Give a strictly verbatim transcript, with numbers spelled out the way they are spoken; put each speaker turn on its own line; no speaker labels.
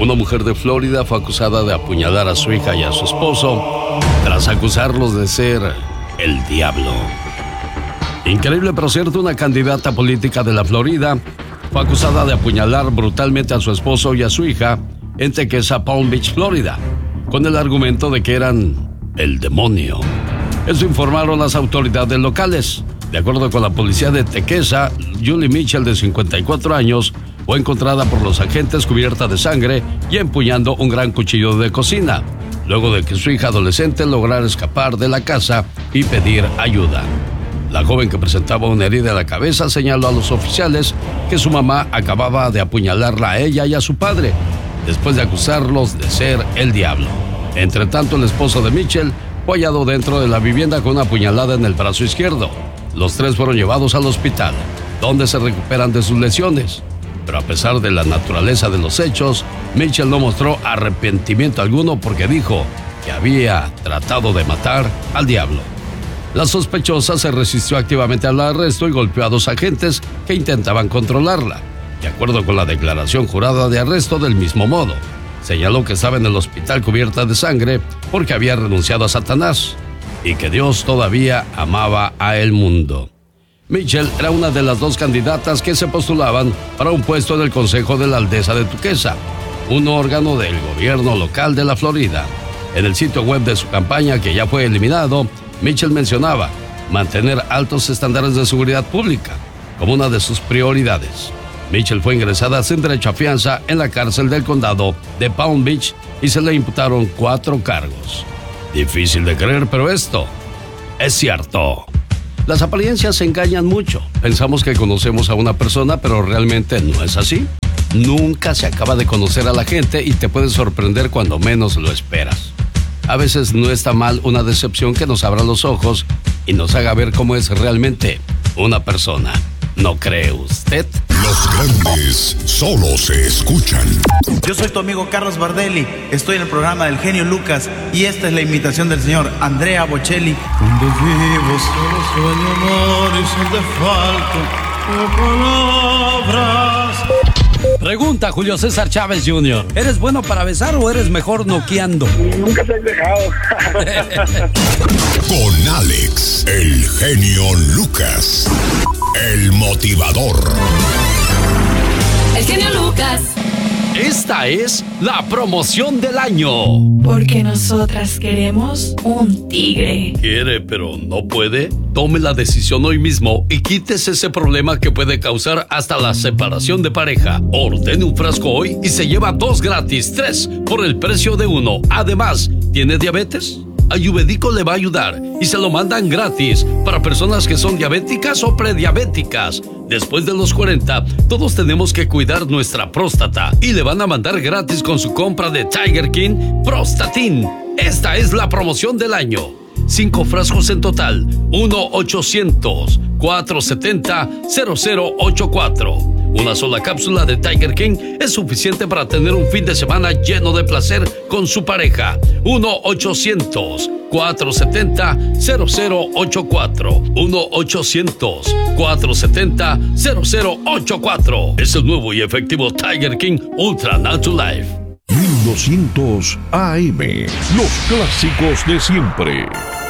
Una mujer de Florida fue acusada de apuñalar a su hija y a su esposo tras acusarlos de ser el diablo. Increíble pero cierto, una candidata política de la Florida fue acusada de apuñalar brutalmente a su esposo y a su hija en Tequesa, Palm Beach, Florida, con el argumento de que eran el demonio. Eso informaron las autoridades locales. De acuerdo con la policía de Tequesa, Julie Mitchell, de cincuenta y cuatro años, fue encontrada por los agentes cubierta de sangre y empuñando un gran cuchillo de cocina, luego de que su hija adolescente lograra escapar de la casa y pedir ayuda. La joven, que presentaba una herida en la cabeza, señaló a los oficiales que su mamá acababa de apuñalarla a ella y a su padre, después de acusarlos de ser el diablo. Entre tanto, el esposo de Mitchell fue hallado dentro de la vivienda con una puñalada en el brazo izquierdo. Los tres fueron llevados al hospital, donde se recuperan de sus lesiones. Pero a pesar de la naturaleza de los hechos, Mitchell no mostró arrepentimiento alguno porque dijo que había tratado de matar al diablo. La sospechosa se resistió activamente al arresto y golpeó a dos agentes que intentaban controlarla. De acuerdo con la declaración jurada de arresto, del mismo modo, señaló que estaba en el hospital cubierta de sangre porque había renunciado a Satanás y que Dios todavía amaba a el mundo. Mitchell era una de las dos candidatas que se postulaban para un puesto en el Consejo de la Aldesa de Tequesa, un órgano del gobierno local de la Florida. En el sitio web de su campaña, que ya fue eliminado, Mitchell mencionaba mantener altos estándares de seguridad pública como una de sus prioridades. Mitchell fue ingresada sin derecho a fianza en la cárcel del condado de Palm Beach y se le imputaron cuatro cargos. Difícil de creer, pero esto es cierto. Las apariencias engañan mucho. Pensamos que conocemos a una persona, pero realmente no es así. Nunca se acaba de conocer a la gente y te puede sorprender cuando menos lo esperas. A veces no está mal una decepción que nos abra los ojos y nos haga ver cómo es realmente una persona. ¿No cree usted?
Los grandes solo se escuchan.
Yo soy tu amigo Carlos Bardelli. Estoy en el programa del genio Lucas y esta es la invitación del señor Andrea Bocelli.
Cuando vivo solo sueño amor y son de falta de palabras.
Pregunta Julio César Chávez junior ¿Eres bueno para besar o eres mejor noqueando?
Nunca te has dejado.
Con Alex, el genio Lucas, el motivador.
El genio Lucas.
Esta es la promoción del año.
Porque nosotras queremos un tigre.
¿Quiere pero no puede? Tome la decisión hoy mismo y quítese ese problema que puede causar hasta la separación de pareja. Ordene un frasco hoy y se lleva dos gratis, tres por el precio de uno. Además, ¿tiene diabetes? Ayurvédico le va a ayudar y se lo mandan gratis para personas que son diabéticas o prediabéticas. Después de los cuarenta, todos tenemos que cuidar nuestra próstata y le van a mandar gratis con su compra de Tiger King Prostatin. Esta es la promoción del año. Cinco frascos en total. uno ochocientos, cuatrocientos setenta, cero cero ochenta y cuatro. Una sola cápsula de Tiger King es suficiente para tener un fin de semana lleno de placer con su pareja. uno ochocientos, cuatrocientos setenta, cero cero ochenta y cuatro. uno ochocientos, cuatrocientos setenta, cero cero ochenta y cuatro. Es el nuevo y efectivo Tiger King Ultra Natural Life.
mil doscientos A M, los clásicos de siempre.